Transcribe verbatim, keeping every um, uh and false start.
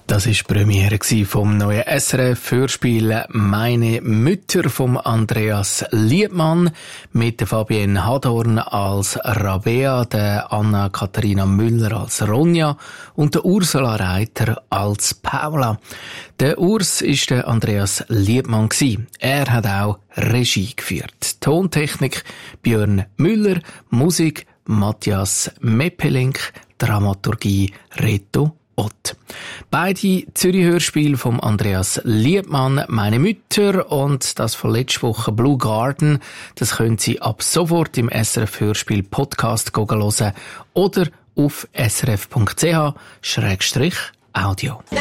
Das war die Premiere vom neuen S R F-Hörspiel «Meine Mütter» von Andreas Liebmann mit der Fabienne Hadorn als Rabea, der Anna-Katharina Müller als Ronja und der Ursula Reiter als Paula. Der Urs war der Andreas Liebmann. Er hat auch Regie geführt. Tontechnik Björn Müller, Musik Matthias Meppelink, Dramaturgie Reto Ott. Beide Zürich-Hörspiele von Andreas Liebmann, «Meine Mütter» und das von letzter Woche «Blue Garden», das können Sie ab sofort im S R F-Hörspiel Podcast hören oder auf s r f punkt c h schrägstrich audio.